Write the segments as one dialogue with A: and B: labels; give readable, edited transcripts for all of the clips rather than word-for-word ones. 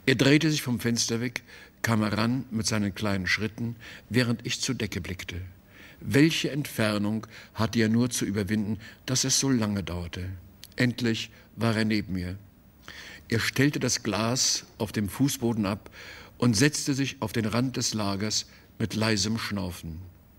A: Er drehte sich vom Fenster weg, kam heran mit seinen kleinen Schritten, während ich zur Decke blickte. Welche Entfernung hatte er nur zu überwinden, dass es so lange dauerte? Endlich war er neben mir. Er stellte das Glas auf dem Fußboden ab und setzte sich auf den Rand des Lagers mit leisem Schnaufen.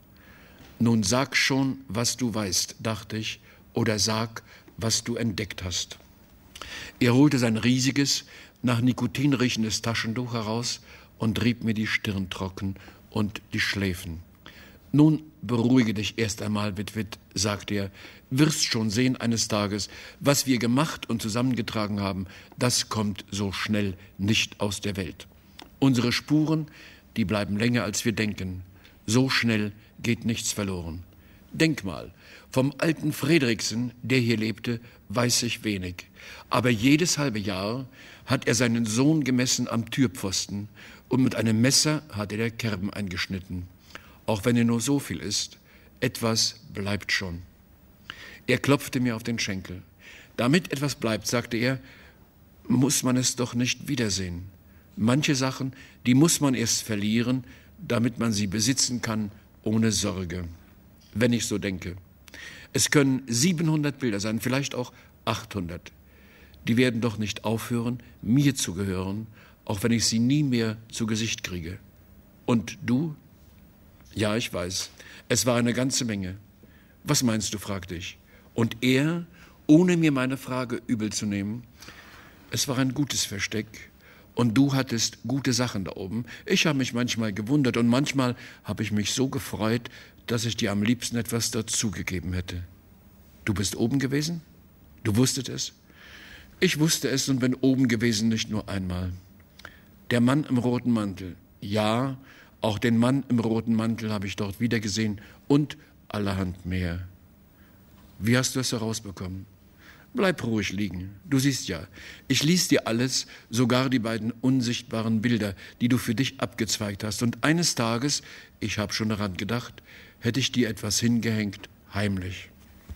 A: Nun sag schon, was du weißt, dachte ich, oder sag, was du entdeckt hast. Er holte sein riesiges, nach Nikotin riechendes Taschentuch heraus und rieb mir die Stirn trocken und die Schläfen. Nun beruhige dich erst einmal, Witwit, sagte er, wirst schon sehen eines Tages, was wir gemacht und zusammengetragen haben, das kommt so schnell nicht aus der Welt. Unsere Spuren, die bleiben länger, als wir denken. So schnell geht nichts verloren. Denk mal, vom alten Fredriksen, der hier lebte, weiß ich wenig. Aber jedes halbe Jahr hat er seinen Sohn gemessen am Türpfosten und mit einem Messer hat er Kerben eingeschnitten. Auch wenn er nur so viel ist, etwas bleibt schon. Er klopfte mir auf den Schenkel. Damit etwas bleibt, sagte er, muss man es doch nicht wiedersehen. Manche Sachen, die muss man erst verlieren, damit man sie besitzen kann, ohne Sorge. Wenn ich so denke. Es können 700 Bilder sein, vielleicht auch 800. Die werden doch nicht aufhören, mir zu gehören, auch wenn ich sie nie mehr zu Gesicht kriege. Und du? Ja, ich weiß. Es war eine ganze Menge. Was meinst du, fragte ich. Und er, ohne mir meine Frage übel zu nehmen, es war ein gutes Versteck. Und du hattest gute Sachen da oben. Ich habe mich manchmal gewundert und manchmal habe ich mich so gefreut, dass ich dir am liebsten etwas dazugegeben hätte. Du bist oben gewesen? Du wusstest es? Ich wusste es und bin oben gewesen, nicht nur einmal. Der Mann im roten Mantel. Ja, auch den Mann im roten Mantel habe ich dort wieder gesehen und allerhand mehr. Wie hast du es herausbekommen? Bleib ruhig liegen. Du siehst ja, ich ließ dir alles, sogar die beiden unsichtbaren Bilder, die du für dich abgezweigt hast. Und eines Tages, ich habe schon daran gedacht, hätte ich dir etwas hingehängt, heimlich.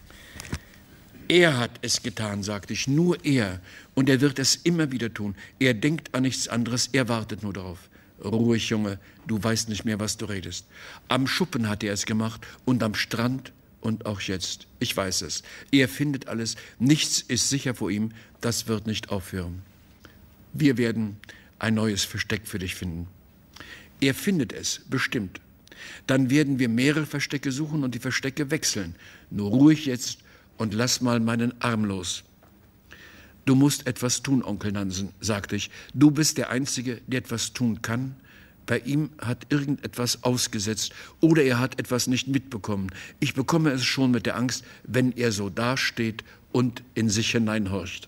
A: Er hat es getan, sagte ich, nur er. Und er wird es immer wieder tun. Er denkt an nichts anderes, er wartet nur darauf. Ruhig, Junge, du weißt nicht mehr, was du redest. Am Schuppen hat er es gemacht und am Strand und auch jetzt. Ich weiß es. Er findet alles. Nichts ist sicher vor ihm. Das wird nicht aufhören. Wir werden ein neues Versteck für dich finden. Er findet es, bestimmt. Dann werden wir mehrere Verstecke suchen und die Verstecke wechseln. Nur ruhig jetzt und lass mal meinen Arm los. Du musst etwas tun, Onkel Nansen, sagte ich. Du bist der Einzige, der etwas tun kann. Bei ihm hat irgendetwas ausgesetzt oder er hat etwas nicht mitbekommen. Ich bekomme es schon mit der Angst, wenn er so dasteht und in sich hineinhorcht.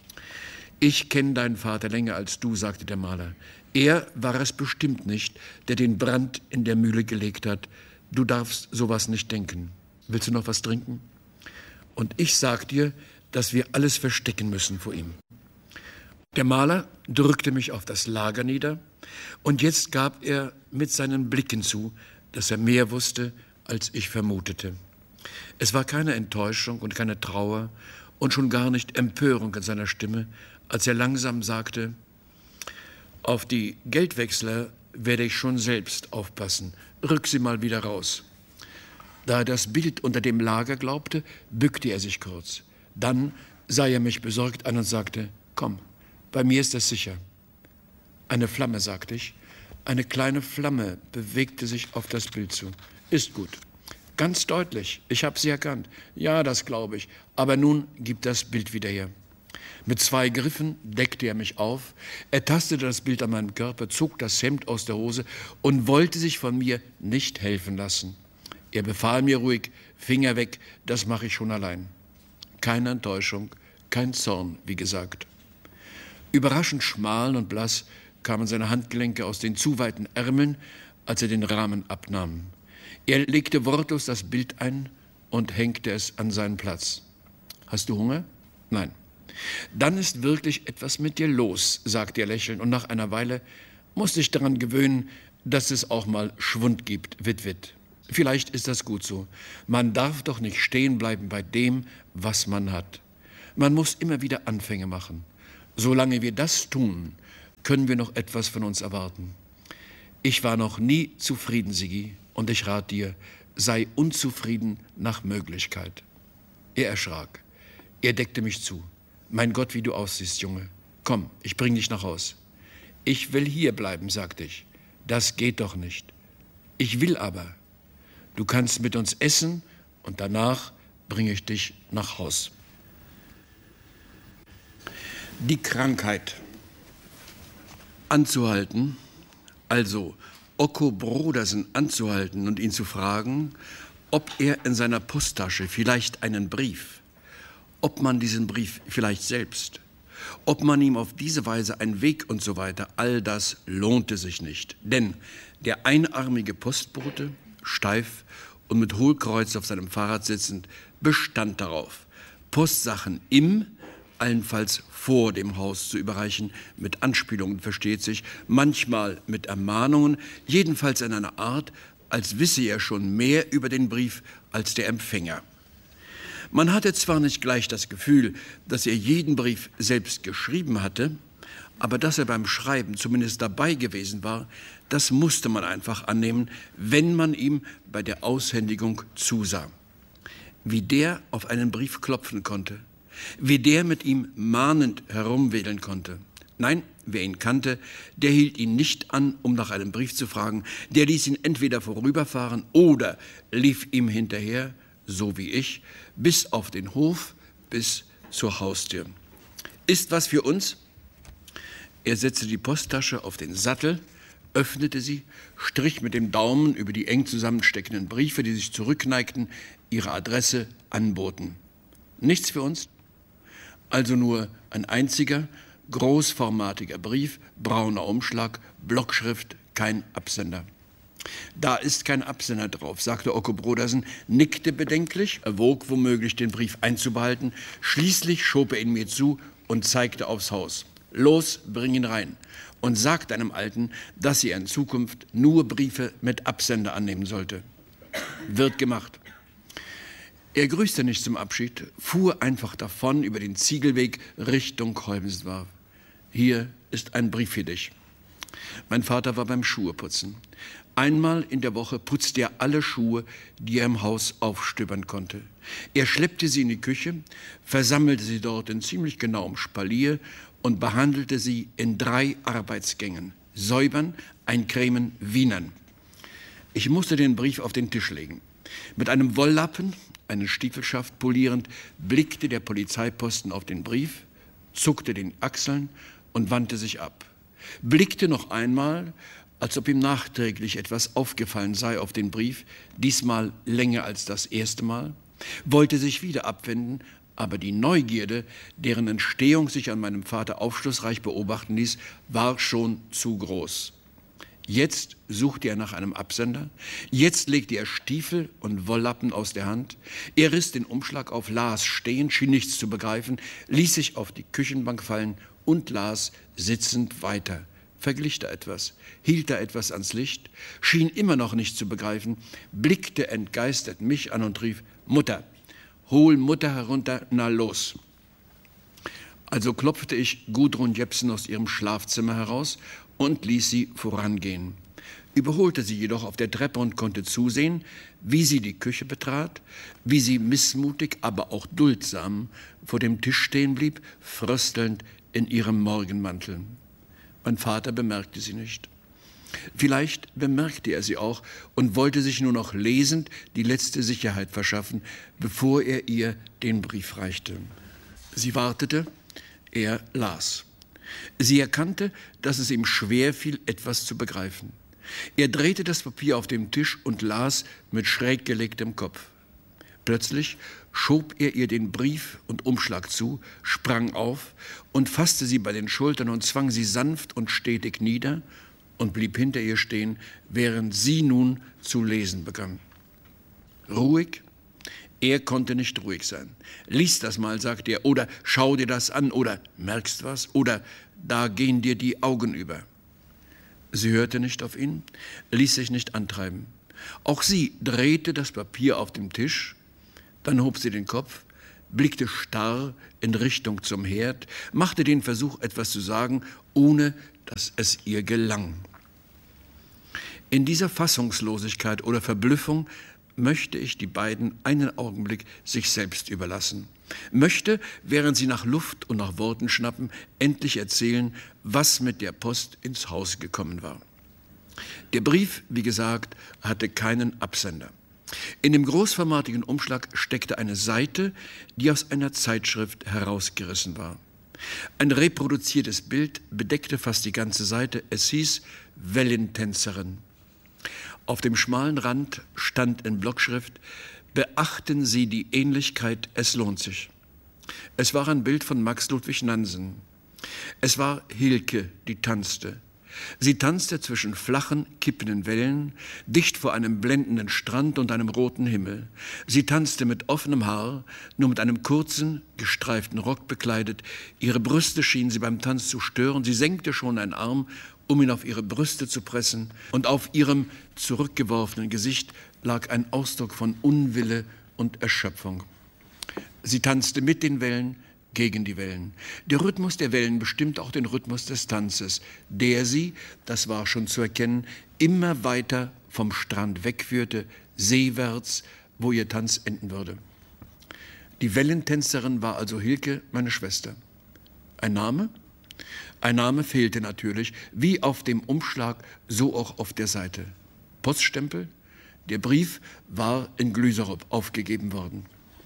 A: Ich kenne deinen Vater länger als du, sagte der Maler. Er war es bestimmt nicht, der den Brand in der Mühle gelegt hat. Du darfst sowas nicht denken. Willst du noch was trinken? Und ich sag dir, dass wir alles verstecken müssen vor ihm. Der Maler drückte mich auf das Lager nieder und jetzt gab er mit seinen Blicken zu, dass er mehr wusste, als ich vermutete. Es war keine Enttäuschung und keine Trauer und schon gar nicht Empörung in seiner Stimme, als er langsam sagte, auf die Geldwechsler werde ich schon selbst aufpassen. Rück sie mal wieder raus. Da er das Bild unter dem Lager glaubte, bückte er sich kurz. Dann sah er mich besorgt an und sagte, komm, bei mir ist es sicher. Eine Flamme, sagte ich. Eine kleine Flamme bewegte sich auf das Bild zu. Ist gut. Ganz deutlich, ich habe sie erkannt. Ja, das glaube ich. Aber nun gib das Bild wieder her. Mit 2 Griffen deckte er mich auf. Er tastete das Bild an meinem Körper, zog das Hemd aus der Hose und wollte sich von mir nicht helfen lassen. Er befahl mir ruhig, Finger weg, das mache ich schon allein. Keine Enttäuschung, kein Zorn, wie gesagt. Überraschend schmal und blass kamen seine Handgelenke aus den zu weiten Ärmeln, als er den Rahmen abnahm. Er legte wortlos das Bild ein und hängte es an seinen Platz. Hast du Hunger? Nein. Dann ist wirklich etwas mit dir los, sagte er lächelnd, und nach einer Weile musste ich daran gewöhnen, dass es auch mal Schwund gibt, Witwit. Vielleicht ist das gut so. Man darf doch nicht stehen bleiben bei dem, was man hat. Man muss immer wieder Anfänge machen. Solange wir das tun, können wir noch etwas von uns erwarten. Ich war noch nie zufrieden, Sigi, und ich rate dir, sei unzufrieden nach Möglichkeit. Er erschrak. Er deckte mich zu. Mein Gott, wie du aussiehst, Junge. Komm, ich bring dich nach Haus. Ich will hier bleiben, sagte ich. Das geht doch nicht. Ich will aber. Du kannst mit uns essen und danach bringe ich dich nach Haus. Die Krankheit. Anzuhalten, also Ocko Brodersen anzuhalten und ihn zu fragen, ob er in seiner Posttasche vielleicht einen Brief, ob man diesen Brief vielleicht selbst, ob man ihm auf diese Weise einen Weg und so weiter, all das lohnte sich nicht. Denn der einarmige Postbote, steif und mit Hohlkreuz auf seinem Fahrrad sitzend, bestand darauf, Postsachen im, allenfalls vor dem Haus zu überreichen, mit Anspielungen, versteht sich, manchmal mit Ermahnungen, jedenfalls in einer Art, als wisse er schon mehr über den Brief als der Empfänger. Man hatte zwar nicht gleich das Gefühl, dass er jeden Brief selbst geschrieben hatte, aber dass er beim Schreiben zumindest dabei gewesen war, das musste man einfach annehmen, wenn man ihm bei der Aushändigung zusah. Wie der auf einen Brief klopfen konnte, wie der mit ihm mahnend herumwedeln konnte. Nein, wer ihn kannte, der hielt ihn nicht an, um nach einem Brief zu fragen, der ließ ihn entweder vorüberfahren oder lief ihm hinterher, so wie ich, bis auf den Hof, bis zur Haustür. Ist was für uns? Er setzte die Posttasche auf den Sattel, öffnete sie, strich mit dem Daumen über die eng zusammensteckenden Briefe, die sich zurückneigten, ihre Adresse anboten. Nichts für uns? Also nur ein einziger, großformatiger Brief, brauner Umschlag, Blockschrift, kein Absender. Da ist kein Absender drauf, sagte Ocko Brodersen, nickte bedenklich, erwog womöglich den Brief einzubehalten, schließlich schob er ihn mir zu und zeigte aufs Haus. Los, bring ihn rein und sag deinem Alten, dass sie in Zukunft nur Briefe mit Absender annehmen sollte. Wird gemacht. Er grüßte nicht zum Abschied, fuhr einfach davon über den Ziegelweg Richtung Holmensdorf. Hier ist ein Brief für dich. Mein Vater war beim Schuheputzen. Einmal in der Woche putzte er alle Schuhe, die er im Haus aufstöbern konnte. Er schleppte sie in die Küche, versammelte sie dort in ziemlich genauem Spalier und behandelte sie in 3 Arbeitsgängen: Säubern, Eincremen, Wienern. Ich musste den Brief auf den Tisch legen. Mit einem Wolllappen, einen Stiefelschaft polierend, blickte der Polizeiposten auf den Brief, zuckte den Achseln und wandte sich ab. Blickte noch einmal, als ob ihm nachträglich etwas aufgefallen sei auf den Brief, diesmal länger als das erste Mal, wollte sich wieder abwenden, aber die Neugierde, deren Entstehung sich an meinem Vater aufschlussreich beobachten ließ, war schon zu groß. Jetzt suchte er nach einem Absender, jetzt legte er Stiefel und Wolllappen aus der Hand, er riss den Umschlag auf, las stehen, schien nichts zu begreifen, ließ sich auf die Küchenbank fallen und las sitzend weiter, verglich da etwas, hielt da etwas ans Licht, schien immer noch nicht zu begreifen, blickte entgeistert mich an und rief: Mutter, hol Mutter herunter, na los. Also klopfte ich Gudrun Jepsen aus ihrem Schlafzimmer heraus und ließ sie vorangehen. Überholte sie jedoch auf der Treppe und konnte zusehen, wie sie die Küche betrat, wie sie missmutig, aber auch duldsam vor dem Tisch stehen blieb, fröstelnd in ihrem Morgenmantel. Mein Vater bemerkte sie nicht. Vielleicht bemerkte er sie auch und wollte sich nur noch lesend die letzte Sicherheit verschaffen, bevor er ihr den Brief reichte. Sie wartete, er las. Sie erkannte, dass es ihm schwer fiel, etwas zu begreifen. Er drehte das Papier auf dem Tisch und las mit schräg gelegtem Kopf. Plötzlich schob er ihr den Brief und Umschlag zu, sprang auf und fasste sie bei den Schultern und zwang sie sanft und stetig nieder und blieb hinter ihr stehen, während sie nun zu lesen begann. Ruhig? Er konnte nicht ruhig sein. Lies das mal, sagte er, oder schau dir das an, oder merkst was, oder da gehen dir die Augen über. Sie hörte nicht auf ihn, ließ sich nicht antreiben. Auch sie drehte das Papier auf dem Tisch, dann hob sie den Kopf, blickte starr in Richtung zum Herd, machte den Versuch, etwas zu sagen, ohne dass es ihr gelang. In dieser Fassungslosigkeit oder Verblüffung möchte ich die beiden einen Augenblick sich selbst überlassen. Möchte, während sie nach Luft und nach Worten schnappen, endlich erzählen, was mit der Post ins Haus gekommen war. Der Brief, wie gesagt, hatte keinen Absender. In dem großformatigen Umschlag steckte eine Seite, die aus einer Zeitschrift herausgerissen war. Ein reproduziertes Bild bedeckte fast die ganze Seite. Es hieß Wellentänzerin. Auf dem schmalen Rand stand in Blockschrift: Beachten Sie die Ähnlichkeit, es lohnt sich. Es war ein Bild von Max Ludwig Nansen. Es war Hilke, die tanzte. Sie tanzte zwischen flachen, kippenden Wellen, dicht vor einem blendenden Strand und einem roten Himmel. Sie tanzte mit offenem Haar, nur mit einem kurzen, gestreiften Rock bekleidet. Ihre Brüste schienen sie beim Tanz zu stören. Sie senkte schon einen Arm, um ihn auf ihre Brüste zu pressen. Und auf ihrem zurückgeworfenen Gesicht lag ein Ausdruck von Unwille und Erschöpfung. Sie tanzte mit den Wellen, gegen die Wellen. Der Rhythmus der Wellen bestimmt auch den Rhythmus des Tanzes, der sie, das war schon zu erkennen, immer weiter vom Strand wegführte, seewärts, wo ihr Tanz enden würde. Die Wellentänzerin war also Hilke, meine Schwester. Ein Name? Ein Name fehlte natürlich, wie auf dem Umschlag, so auch auf der Seite. Poststempel? Der Brief war in Glüserup aufgegeben worden.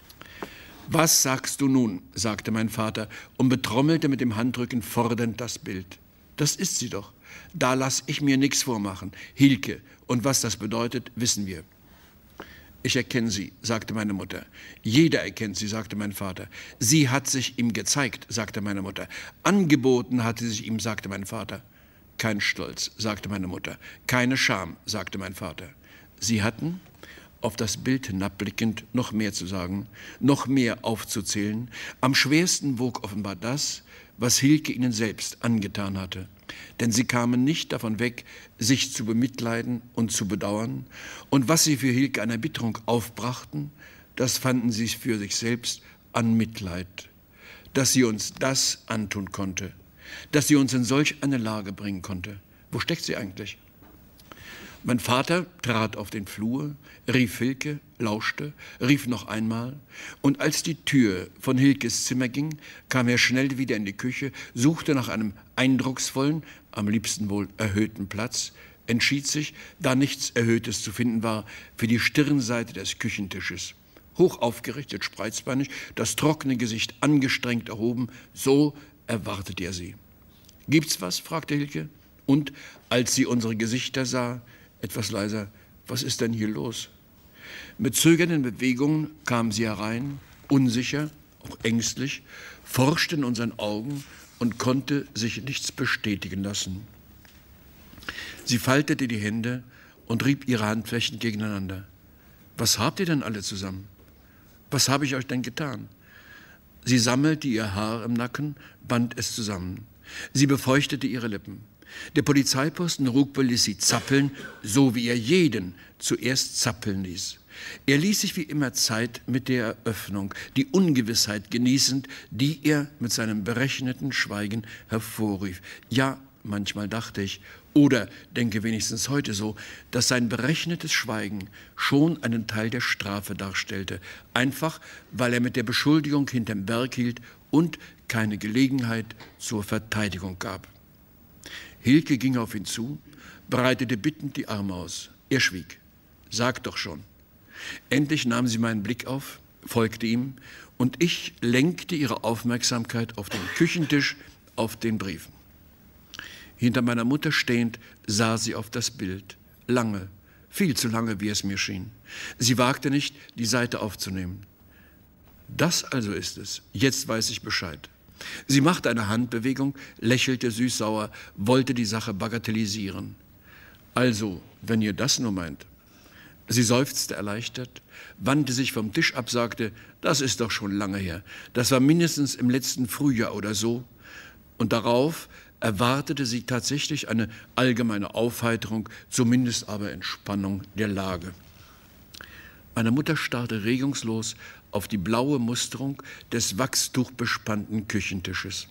A: »Was sagst du nun?« sagte mein Vater und betrommelte mit dem Handrücken fordernd das Bild. »Das ist sie doch. Da lass ich mir nichts vormachen. Hilke. Und was das bedeutet, wissen wir.« »Ich erkenne sie«, sagte meine Mutter. »Jeder erkennt sie«, sagte mein Vater. »Sie hat sich ihm gezeigt«, sagte meine Mutter. »Angeboten hat sie sich ihm«, sagte mein Vater. »Kein Stolz«, sagte meine Mutter. »Keine Scham«, sagte mein Vater. Sie hatten, auf das Bild hinabblickend, noch mehr zu sagen, noch mehr aufzuzählen. Am schwersten wog offenbar das, was Hilke ihnen selbst angetan hatte. Denn sie kamen nicht davon weg, sich zu bemitleiden und zu bedauern. Und was sie für Hilke an Erbitterung aufbrachten, das fanden sie für sich selbst an Mitleid. Dass sie uns das antun konnte, dass sie uns in solch eine Lage bringen konnte. Wo steckt sie eigentlich? Mein Vater trat auf den Flur, rief Hilke, lauschte, rief noch einmal, und als die Tür von Hilkes Zimmer ging, kam er schnell wieder in die Küche, suchte nach einem eindrucksvollen, am liebsten wohl erhöhten Platz, entschied sich, da nichts Erhöhtes zu finden war, für die Stirnseite des Küchentisches. Hoch aufgerichtet, spreizbeinig, das trockene Gesicht angestrengt erhoben, so erwartete er sie. »Gibt's was?« fragte Hilke. Und, als sie unsere Gesichter sah, etwas leiser: »Was ist denn hier los?« Mit zögernden Bewegungen kam sie herein, unsicher, auch ängstlich, forschte in unseren Augen und konnte sich nichts bestätigen lassen. Sie faltete die Hände und rieb ihre Handflächen gegeneinander. »Was habt ihr denn alle zusammen? Was habe ich euch denn getan?« Sie sammelte ihr Haar im Nacken, band es zusammen. Sie befeuchtete ihre Lippen. Der Polizeiposten Rugbel ließ sie zappeln, so wie er jeden zuerst zappeln ließ. Er ließ sich wie immer Zeit mit der Eröffnung, die Ungewissheit genießend, die er mit seinem berechneten Schweigen hervorrief. Ja, manchmal dachte ich, oder denke wenigstens heute so, dass sein berechnetes Schweigen schon einen Teil der Strafe darstellte, einfach weil er mit der Beschuldigung hinterm Berg hielt und keine Gelegenheit zur Verteidigung gab. Hilke ging auf ihn zu, breitete bittend die Arme aus. Er schwieg. »Sag doch schon.« Endlich nahm sie meinen Blick auf, folgte ihm, und ich lenkte ihre Aufmerksamkeit auf den Küchentisch, auf den Briefen. Hinter meiner Mutter stehend sah sie auf das Bild. Lange, viel zu lange, wie es mir schien. Sie wagte nicht, die Seite aufzunehmen. »Das also ist es. Jetzt weiß ich Bescheid.« Sie machte eine Handbewegung, lächelte süß-sauer, wollte die Sache bagatellisieren. »Also, wenn ihr das nur meint.« Sie seufzte erleichtert, wandte sich vom Tisch ab, sagte: »Das ist doch schon lange her. Das war mindestens im letzten Frühjahr oder so.« Und darauf erwartete sie tatsächlich eine allgemeine Aufheiterung, zumindest aber Entspannung der Lage. Meine Mutter starrte regungslos auf die blaue Musterung des wachstuchbespannten Küchentisches.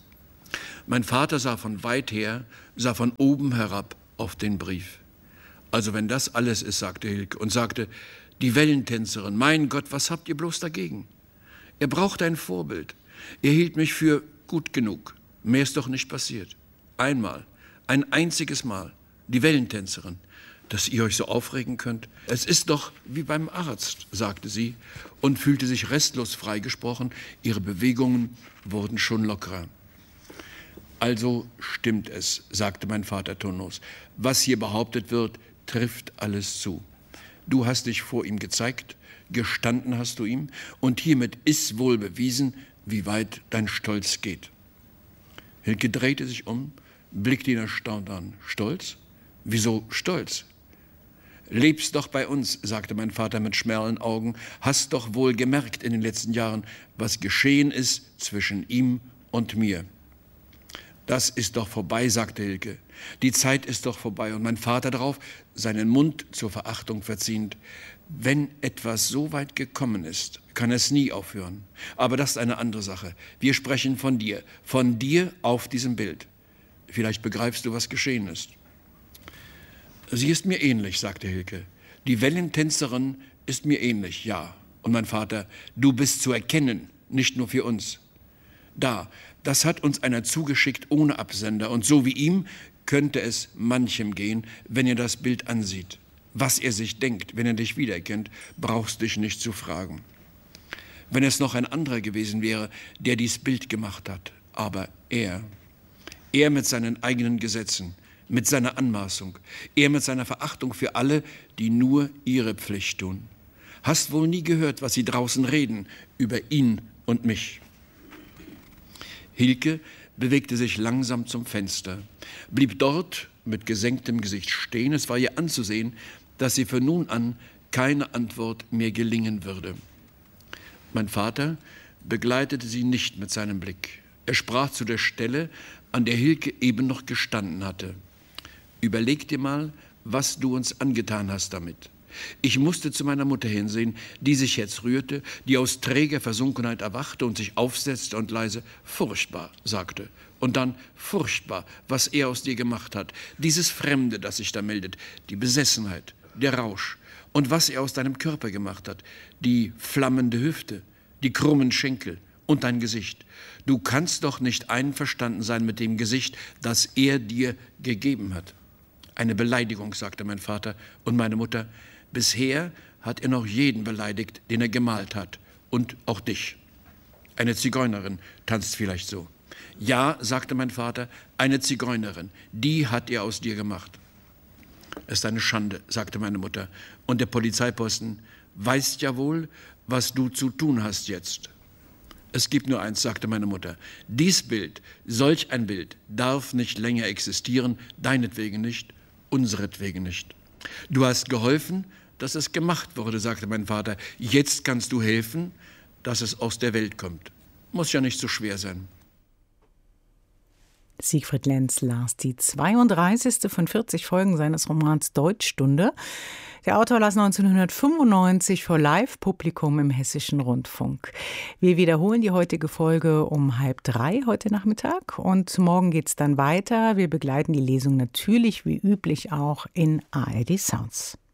A: Mein Vater sah von weit her, sah von oben herab auf den Brief. Also wenn das alles ist, sagte Hilke und sagte, die Wellentänzerin, mein Gott, was habt ihr bloß dagegen? Er brauchte ein Vorbild. Er hielt mich für gut genug. Mehr ist doch nicht passiert. Einmal, ein einziges Mal, die Wellentänzerin. Dass ihr euch so aufregen könnt. Es ist doch wie beim Arzt, sagte sie und fühlte sich restlos freigesprochen. Ihre Bewegungen wurden schon lockerer. Also stimmt es, sagte mein Vater tonlos. Was hier behauptet wird, trifft alles zu. Du hast dich vor ihm gezeigt, gestanden hast du ihm und hiermit ist wohl bewiesen, wie weit dein Stolz geht. Hilke drehte sich um, blickte ihn erstaunt an. Stolz? Wieso Stolz? Lebst doch bei uns, sagte mein Vater mit schmalen Augen, hast doch wohl gemerkt in den letzten Jahren, was geschehen ist zwischen ihm und mir. Das ist doch vorbei, sagte Hilke. Die Zeit ist doch vorbei. Und mein Vater darauf, seinen Mund zur Verachtung verziehend. Wenn etwas so weit gekommen ist, kann es nie aufhören. Aber das ist eine andere Sache. Wir sprechen von dir auf diesem Bild. Vielleicht begreifst du, was geschehen ist. Sie ist mir ähnlich, sagte Hilke. Die Wellentänzerin ist mir ähnlich, ja. Und mein Vater, du bist zu erkennen, nicht nur für uns. Das hat uns einer zugeschickt ohne Absender. Und so wie ihm könnte es manchem gehen, wenn er das Bild ansieht. Was er sich denkt, wenn er dich wiedererkennt, brauchst dich nicht zu fragen. Wenn es noch ein anderer gewesen wäre, der dies Bild gemacht hat. Aber er mit seinen eigenen Gesetzen, mit seiner Anmaßung, er mit seiner Verachtung für alle, die nur ihre Pflicht tun. Hast wohl nie gehört, was sie draußen reden über ihn und mich. Hilke bewegte sich langsam zum Fenster, blieb dort mit gesenktem Gesicht stehen. Es war ihr anzusehen, dass sie von nun an keine Antwort mehr gelingen würde. Mein Vater begleitete sie nicht mit seinem Blick. Er sprach zu der Stelle, an der Hilke eben noch gestanden hatte. Überleg dir mal, was du uns angetan hast damit. Ich musste zu meiner Mutter hinsehen, die sich jetzt rührte, die aus träger Versunkenheit erwachte und sich aufsetzte und leise »furchtbar« sagte. Und dann »furchtbar«, was er aus dir gemacht hat. Dieses Fremde, das sich da meldet, die Besessenheit, der Rausch. Und was er aus deinem Körper gemacht hat, die flammende Hüfte, die krummen Schenkel und dein Gesicht. Du kannst doch nicht einverstanden sein mit dem Gesicht, das er dir gegeben hat. Eine Beleidigung, sagte mein Vater und meine Mutter. Bisher hat er noch jeden beleidigt, den er gemalt hat. Und auch dich. Eine Zigeunerin tanzt vielleicht so. Ja, sagte mein Vater, eine Zigeunerin. Die hat er aus dir gemacht. Es ist eine Schande, sagte meine Mutter. Und der Polizeiposten weiß ja wohl, was du zu tun hast jetzt. Es gibt nur eins, sagte meine Mutter. Dies Bild, solch ein Bild, darf nicht länger existieren, deinetwegen nicht, unseretwegen nicht. Du hast geholfen, dass es gemacht wurde, sagte mein Vater. Jetzt kannst du helfen, dass es aus der Welt kommt. Muss ja nicht so schwer sein.
B: Siegfried Lenz las die 32. von 40 Folgen seines Romans Deutschstunde. Der Autor las 1995 vor Live-Publikum im Hessischen Rundfunk. Wir wiederholen die heutige Folge um 2:30 heute Nachmittag und morgen geht's dann weiter. Wir begleiten die Lesung natürlich wie üblich auch in ARD Sounds.